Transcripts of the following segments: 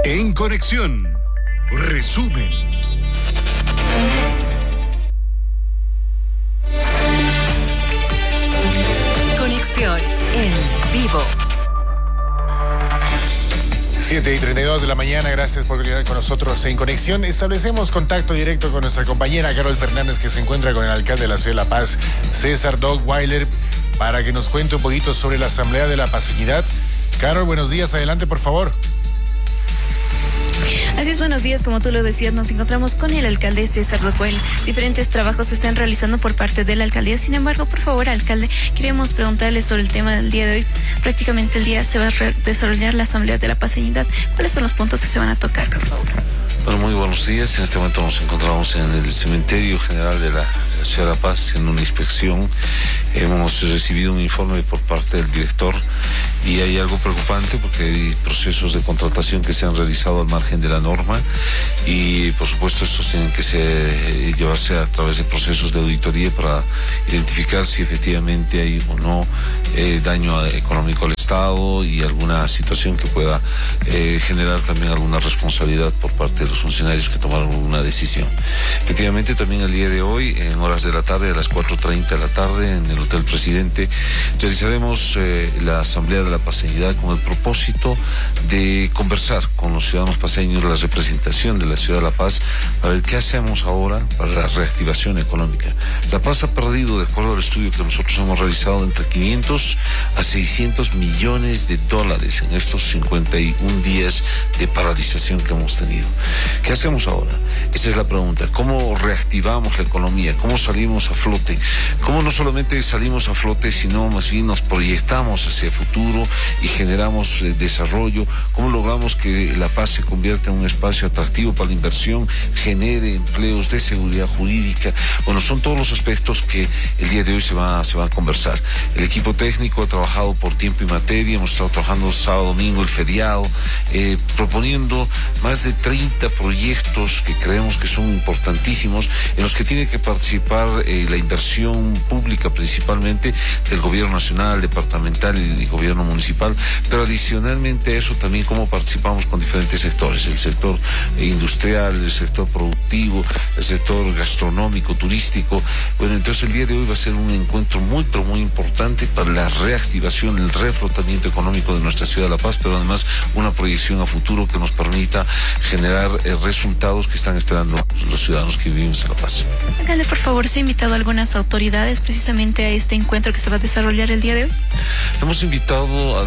En Conexión, resumen. Conexión en vivo. 7:32 de la mañana, gracias por continuar con nosotros en Conexión. Establecemos contacto directo con nuestra compañera Carol Fernández, que se encuentra con el alcalde de la ciudad de La Paz, César Dockweiler, para que nos cuente un poquito sobre la Asamblea de la Paciñidad. Carol, buenos días, adelante por favor. Así es, buenos días. Como tú lo decías, nos encontramos con el alcalde César Dockweiler. Diferentes trabajos se están realizando por parte de la alcaldía. Sin embargo, por favor, alcalde, queremos preguntarle sobre el tema del día de hoy. Prácticamente el día se va a desarrollar la Asamblea de la Paciñidad. ¿Cuáles son los puntos que se van a tocar, por favor? Bueno, muy buenos días. En este momento nos encontramos en el Cementerio General de la Ciudad de La Paz en una inspección. Hemos recibido un informe por parte del director y hay algo preocupante porque hay procesos de contratación que se han realizado al margen de la norma y por supuesto estos tienen que llevarse a través de procesos de auditoría para identificar si efectivamente hay o no daño económico al Estado y alguna situación que pueda generar también alguna responsabilidad por parte de los funcionarios que tomaron una decisión. Efectivamente, también el día de hoy, en horas de la tarde, a las 4:30 de la tarde, en el Hotel Presidente, realizaremos la Asamblea de la Paciñidad con el propósito de conversar con los ciudadanos paceños, la representación de la Ciudad de La Paz, para ver qué hacemos ahora para la reactivación económica. La Paz ha perdido, de acuerdo al estudio que nosotros hemos realizado, entre 500 a 600 millones de dólares en estos 51 días de paralización que hemos tenido. ¿Qué hacemos ahora? Esa es la pregunta. ¿Cómo reactivamos la economía? ¿Cómo salimos a flote? ¿Cómo no solamente salimos a flote, sino más bien nos proyectamos hacia el futuro y generamos desarrollo? ¿Cómo logramos que La Paz se convierta en un espacio atractivo para la inversión, genere empleos de seguridad jurídica? Bueno, son todos los aspectos que el día de hoy se va a conversar. El equipo técnico ha trabajado por tiempo y materia, hemos estado trabajando sábado, domingo, el feriado, proponiendo más de 30 proyectos que creemos que son importantísimos, en los que tiene que participar la inversión pública principalmente del gobierno nacional, departamental y gobierno municipal, pero adicionalmente a eso también cómo participamos con diferentes sectores, el sector industrial, el sector productivo, el sector gastronómico, turístico. Bueno, entonces el día de hoy va a ser un encuentro muy, pero muy importante para la reactivación, el reflotamiento económico de nuestra ciudad de La Paz, pero además una proyección a futuro que nos permita generar resultados que están esperando los ciudadanos que vivimos en La Paz. Alcalde, por favor, ¿se ha invitado a algunas autoridades precisamente a este encuentro que se va a desarrollar el día de hoy? Hemos invitado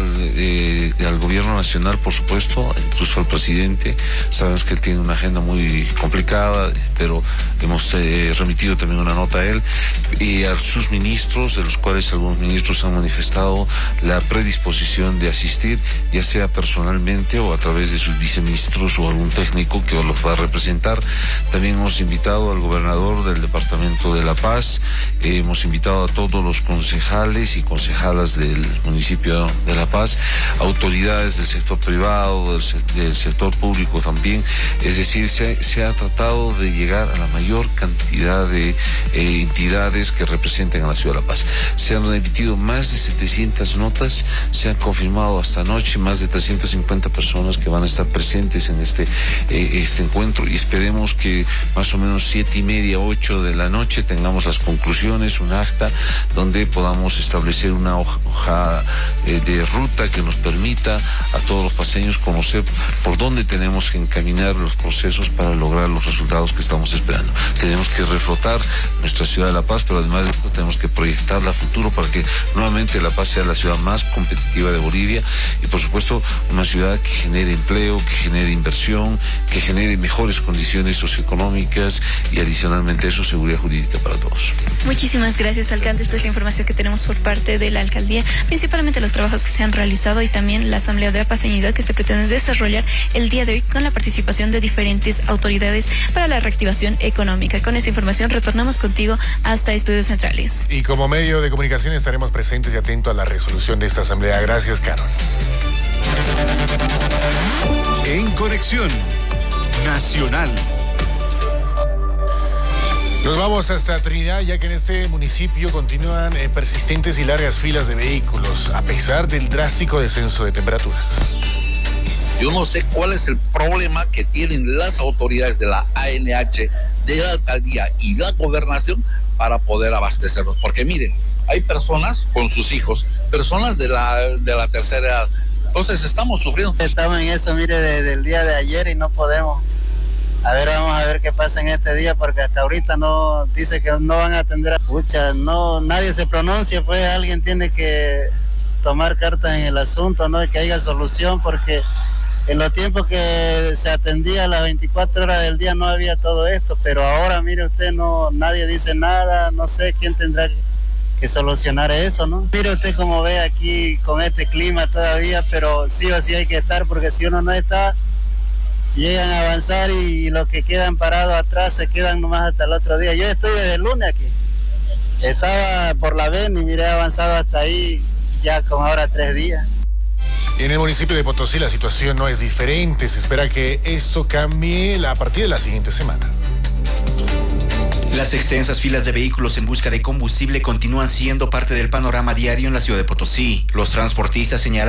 al gobierno nacional, por supuesto, incluso al presidente. Sabemos que él tiene una agenda muy complicada, pero hemos remitido también una nota a él y a sus ministros, de los cuales algunos ministros han manifestado la predisposición de asistir, ya sea personalmente o a través de sus viceministros o algún técnico que los va a representar. También hemos invitado al gobernador del departamento de La Paz, hemos invitado a todos los concejales y concejalas del municipio de La Paz, autoridades del sector privado, del sector público también. Es decir, se ha tratado de llegar a la mayor cantidad de entidades que representen a la ciudad de La Paz. Se han emitido más de 700 notas, se han confirmado hasta anoche más de 350 personas que van a estar presentes en este encuentro, y esperemos que más o menos 7:30, 8 de la noche tengamos las conclusiones, un acta donde podamos establecer una hoja de ruta que nos permita a todos los paceños conocer por dónde tenemos que encaminar los procesos para lograr los resultados que estamos esperando. Tenemos que reflotar nuestra ciudad de La Paz, pero además de eso tenemos que proyectarla a futuro para que nuevamente La Paz sea la ciudad más competitiva de Bolivia y por supuesto una ciudad que genere empleo, que genere inversión, que genere mejores condiciones socioeconómicas y adicionalmente eso, seguridad jurídica para todos. Muchísimas gracias, alcalde. Esta es la información que tenemos por parte de la alcaldía, principalmente los trabajos que se han realizado y también la Asamblea de la Paciñidad que se pretende desarrollar el día de hoy con la participación de diferentes autoridades para la reactivación económica. Con esa información retornamos contigo hasta Estudios Centrales. Y como medio de comunicación estaremos presentes y atentos a la resolución de esta asamblea. Gracias, Carol. En Conexión Nacional. Nos vamos hasta Trinidad, ya que en este municipio continúan persistentes y largas filas de vehículos, a pesar del drástico descenso de temperaturas. Yo no sé cuál es el problema que tienen las autoridades de la ANH, de la alcaldía y la gobernación para poder abastecernos. Porque miren, hay personas con sus hijos, personas de la tercera edad. Entonces estamos sufriendo. Estamos en eso, mire, desde el día de ayer y no podemos. Vamos a ver qué pasa en este día, porque hasta ahorita no dice que no van a atender a pucha, no, nadie se pronuncia, pues alguien tiene que tomar cartas en el asunto, ¿no? Y que haya solución, porque en los tiempos que se atendía las 24 horas del día no había todo esto, pero ahora, mire usted, no, nadie dice nada, no sé quién tendrá que solucionar eso, ¿no? Mire usted cómo ve aquí con este clima todavía, pero sí o sí hay que estar, porque si uno no está, llegan a avanzar y los que quedan parados atrás se quedan nomás hasta el otro día. Yo estoy desde el lunes aquí. Estaba por la Beni y miré avanzado hasta ahí, ya con ahora 3 días. En el municipio de Potosí la situación no es diferente. Se espera que esto cambie a partir de la siguiente semana. Las extensas filas de vehículos en busca de combustible continúan siendo parte del panorama diario en la ciudad de Potosí. Los transportistas señalan